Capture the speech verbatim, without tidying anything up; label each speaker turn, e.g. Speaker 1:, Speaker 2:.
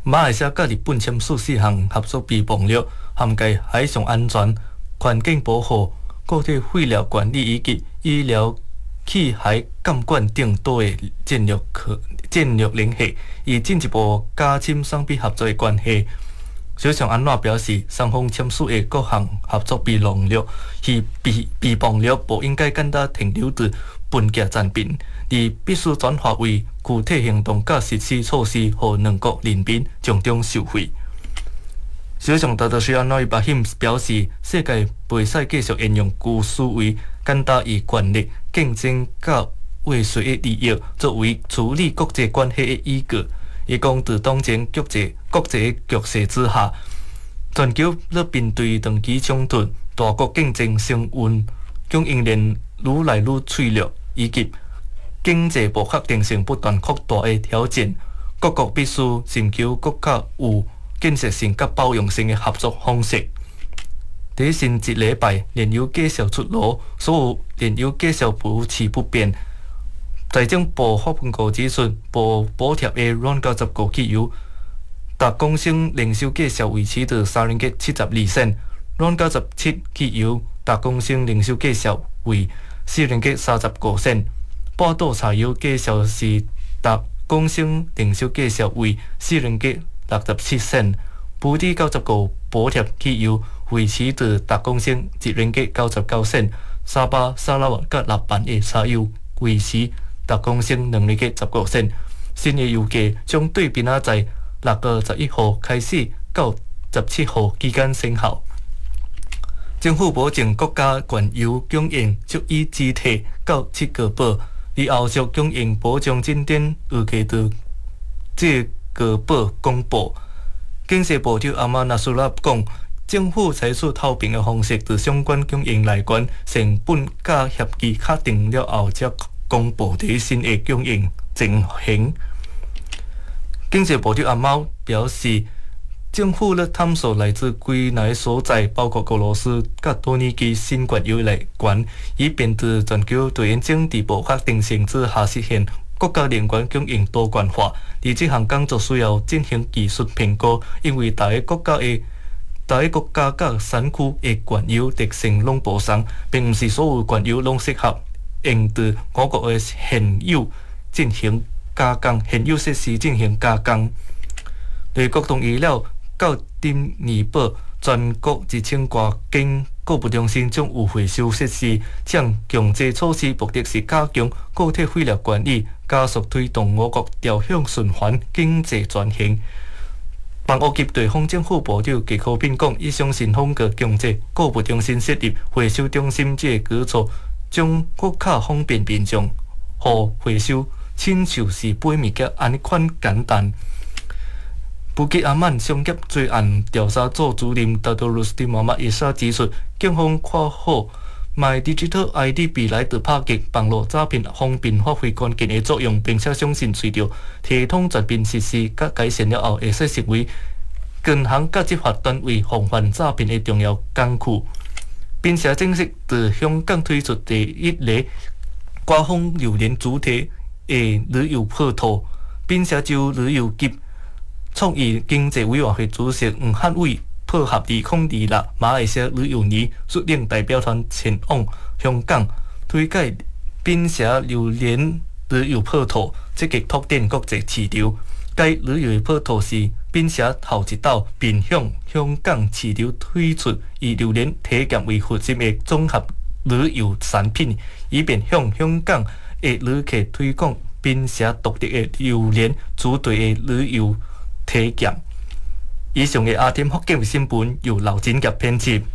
Speaker 1: 马来西亚甲日本签署四项合作备忘录，涵盖海上安全、环境保护、固体废料管理以及医疗气海监管等多个战略可战略联系，以进一步加深双边合作的关系。首相安华表示，双方签署的各项合作备忘录，是备备忘录不应该简单停留在分价产品，而必须转化为具体行动甲实施措施，互两国人民从中受惠。首相达德西安诺伊巴辛表示，世界袂使继续沿用旧思维，简单以权力、竞争甲为谁的利益作为处理国际关系的依据。伊讲，在当前国际国际局势之下，全球咧面对长期冲突、大国竞争升温、供应链愈来愈脆弱，以及经济不确定性不断扩大的挑战，各国必须寻求更较有建设性甲包容性的合作方式。第新一礼拜，燃油价格出炉，所有燃油价格保持不变。财政部发报告指出，无补贴的软九十五汽油，达公升零售价格维持在三ringgit七十二仙，软九十七汽油达公升零售价格为四ringgit三十五仙，半岛柴油价格是达公升零售价格为四ringgit六十七仙，布迪九十五补贴汽油维持在达公升一ringgit九十九仙，沙巴、沙拉越甲纳班的柴油维持达公升两ringgit十五仙。新的油价将对平仔在六月十一号开始到十七号期间生效。政府保证国家原油供应足以支持到七月末，而后续供应保障进展预计在这个月公布。经济部长阿马纳苏拉讲，政府采取透明的方式，在相关供应来源、成本甲协议确定了后，才公布最新的供应情形。经济部长阿猫表示，政府咧探索来自几内所在，包括俄罗斯甲多尼基新原油来源，以便在全球地缘政治不确定性之下实现国家能源供应多元化。而这项工作需要进行技术评估，因为大个国家的大个国家甲产区的原油特性拢不相，并唔是所有原油拢适合用对我国的现有进行加工，现有设施进行加工。内国同意了，到丁二宝，全国一千多间购物中心将有回收设施。这项强制措施目的是加强固体废料管理，加速推动我国朝向循环经济转型。房屋及地方政府部长纪科斌讲，伊相信通过强制购物中心设立回收中心这个举措，将更较方便民众，互回收亲像是买物件安尼款简单。布吉阿曼商业罪案调查组主任达多鲁斯蒂马马伊莎指出，警方看好 My Digital I D 未来的拍击网络诈骗方面发挥关键的作用，并且相信随着系统全面实施甲改善了后，会使成为银行甲执法单位防范诈骗的重要工具。并且正式在香港推出第一个刮风榴莲主题的旅游配套，并且就旅游及创意经济委员会主席黄汉伟配合二零二六马来西亚旅游年，率领代表团前往香港推介并且榴莲旅游配套，积极拓展国际市场。该旅游配套是并且头一道面向香港市场推出以榴莲体验为核心的综合旅游产品，以便向香港的旅客推广并且独特的榴莲主题的旅游体验。以上的阿添福建新闻由刘展杰编辑。